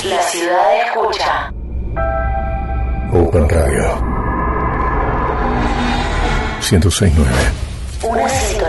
La ciudad escucha. Open Radio 106.9. Una sintonía